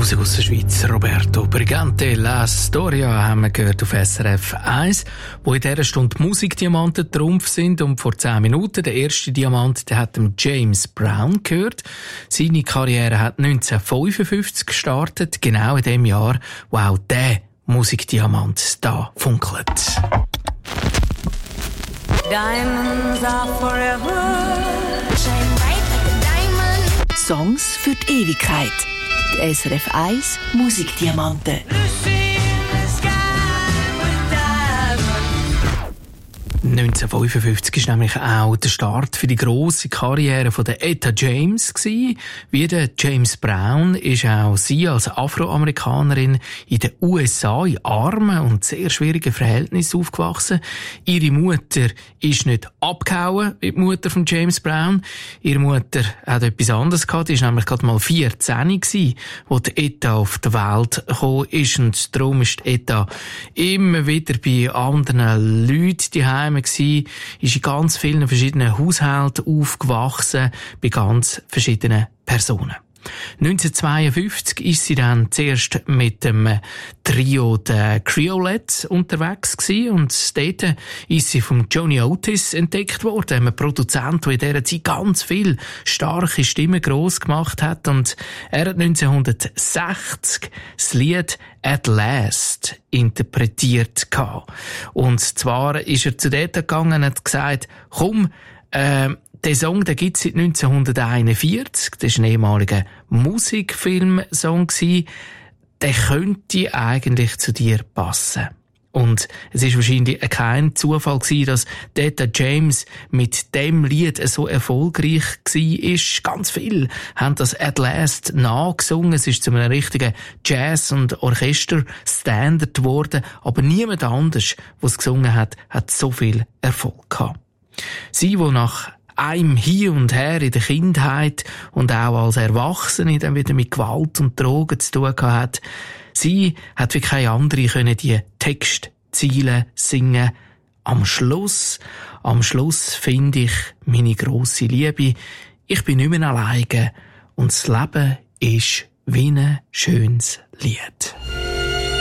Musik aus der Schweiz. Roberto Brigante, La Storia haben wir gehört auf SRF 1, wo in dieser Stunde Musikdiamanten Trumpf sind. Und vor 10 Minuten, der erste Diamant, der hat James Brown gehört. Seine Karriere hat 1955 gestartet, genau in dem Jahr, wo auch der Musikdiamant da funkelt. Diamonds are forever. Shine bright like a diamond. Songs für die Ewigkeit. Die SRF 1 Musikdiamanten. 1955 ist nämlich auch der Start für die grosse Karriere von der Etta James gewesen. Wie der James Brown ist auch sie als Afroamerikanerin in den USA in armen und sehr schwierigen Verhältnissen aufgewachsen. Ihre Mutter ist nicht abgehauen, wie die Mutter von James Brown. Ihre Mutter hat etwas anderes gehabt. Die war nämlich gerade mal 14 gewesen, wo die Etta auf die Welt gekommen ist. Und darum ist die Etta immer wieder bei anderen Leuten daheim gewesen, ist in ganz vielen verschiedenen Haushalten aufgewachsen, bei ganz verschiedenen Personen. 1952 ist sie dann zuerst mit dem Trio der Creolettes unterwegs gewesen und dort ist sie von Johnny Otis entdeckt worden, einem Produzent, der in dieser Zeit ganz viel starke Stimmen gross gemacht hat, und er hat 1960 das Lied At Last interpretiert gehabt. Und zwar ist er zu dort gegangen und hat gesagt, komm, der Song, den gibt's seit 1941. Das war ein ehemaliger Musikfilmsong. Der könnte eigentlich zu dir passen. Und es ist wahrscheinlich kein Zufall gewesen, dass Etta James mit dem Lied so erfolgreich war. Ganz viele haben das At Last nachgesungen. Es ist zu einem richtigen Jazz- und Orchester-Standard geworden. Aber niemand anders, der es gesungen hat, hat so viel Erfolg gehabt. Sie, die nach einem Hin und Her in der Kindheit und auch als Erwachsene dann wieder mit Gewalt und Drogen zu tun hat, sie hat wie keine andere können die Textziele singen. Am Schluss finde ich meine grosse Liebe. Ich bin nicht mehr alleine und das Leben ist wie ein schönes Lied.